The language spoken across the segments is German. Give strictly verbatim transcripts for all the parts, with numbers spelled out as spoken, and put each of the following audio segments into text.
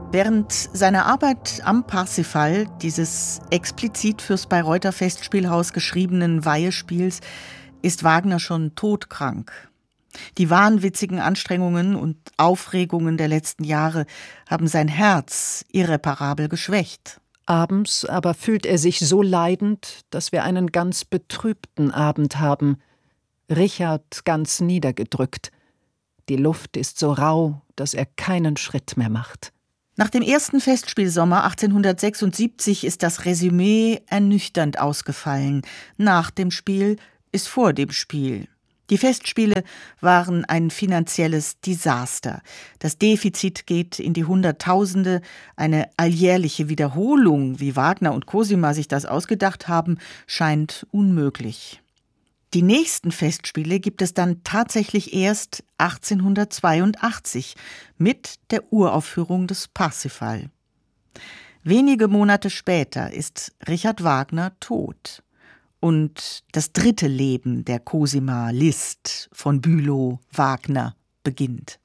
Während seiner Arbeit am Parsifal, dieses explizit fürs Bayreuther Festspielhaus geschriebenen Weihespiels, ist Wagner schon todkrank. Die wahnwitzigen Anstrengungen und Aufregungen der letzten Jahre haben sein Herz irreparabel geschwächt. Abends aber fühlt er sich so leidend, dass wir einen ganz betrübten Abend haben. Richard ganz niedergedrückt. Die Luft ist so rau, dass er keinen Schritt mehr macht. Nach dem ersten Festspielsommer achtzehnhundertsechsundsiebzig ist das Resümee ernüchternd ausgefallen. Nach dem Spiel ist vor dem Spiel. Die Festspiele waren ein finanzielles Desaster. Das Defizit geht in die Hunderttausende. Eine alljährliche Wiederholung, wie Wagner und Cosima sich das ausgedacht haben, scheint unmöglich. Die nächsten Festspiele gibt es dann tatsächlich erst achtzehnhundertzweiundachtzig mit der Uraufführung des Parsifal. Wenige Monate später ist Richard Wagner tot. Und das dritte Leben der Cosima Liszt von Bülow Wagner beginnt.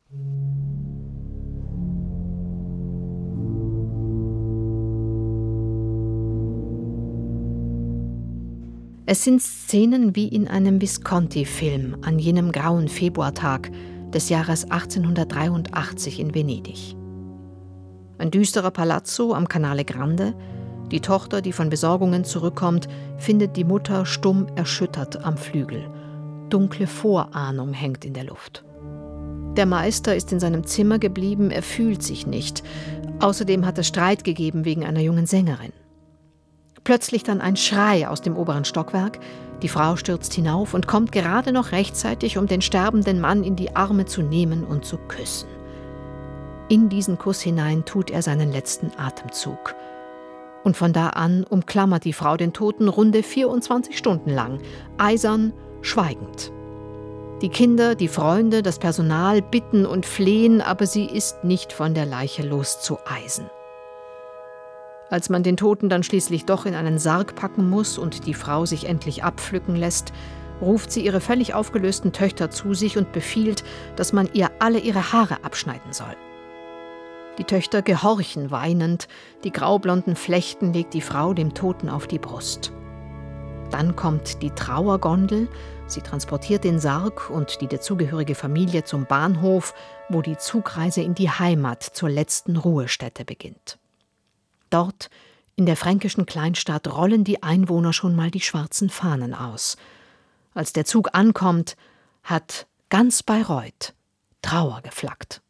Es sind Szenen wie in einem Visconti-Film an jenem grauen Februartag des Jahres achtzehnhundertdreiundachtzig in Venedig. Ein düsterer Palazzo am Canale Grande. Die Tochter, die von Besorgungen zurückkommt, findet die Mutter stumm erschüttert am Flügel. Dunkle Vorahnung hängt in der Luft. Der Meister ist in seinem Zimmer geblieben, er fühlt sich nicht. Außerdem hat es Streit gegeben wegen einer jungen Sängerin. Plötzlich dann ein Schrei aus dem oberen Stockwerk. Die Frau stürzt hinauf und kommt gerade noch rechtzeitig, um den sterbenden Mann in die Arme zu nehmen und zu küssen. In diesen Kuss hinein tut er seinen letzten Atemzug. Und von da an umklammert die Frau den Toten runde vierundzwanzig Stunden lang, eisern, schweigend. Die Kinder, die Freunde, das Personal bitten und flehen, aber sie ist nicht von der Leiche loszueisen. Als man den Toten dann schließlich doch in einen Sarg packen muss und die Frau sich endlich abpflücken lässt, ruft sie ihre völlig aufgelösten Töchter zu sich und befiehlt, dass man ihr alle ihre Haare abschneiden soll. Die Töchter gehorchen weinend, die graublonden Flechten legt die Frau dem Toten auf die Brust. Dann kommt die Trauergondel, sie transportiert den Sarg und die dazugehörige Familie zum Bahnhof, wo die Zugreise in die Heimat zur letzten Ruhestätte beginnt. Dort, in der fränkischen Kleinstadt, rollen die Einwohner schon mal die schwarzen Fahnen aus. Als der Zug ankommt, hat ganz Bayreuth Trauer geflaggt.